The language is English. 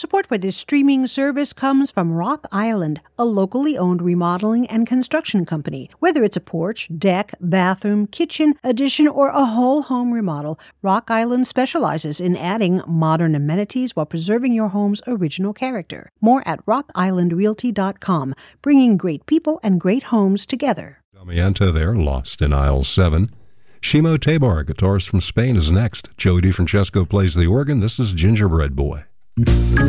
Support for this streaming service comes from Rock Island, a locally owned remodeling and construction company. Whether it's a porch, deck, bathroom, kitchen, addition, or a whole home remodel, Rock Island specializes in adding modern amenities while preserving your home's original character. More at rockislandrealty.com, bringing great people and great homes together. Damianta there, lost in aisle 7. Shimo Tabar, guitarist from Spain, is next. Joey DeFrancesco plays the organ. This is Gingerbread Boy.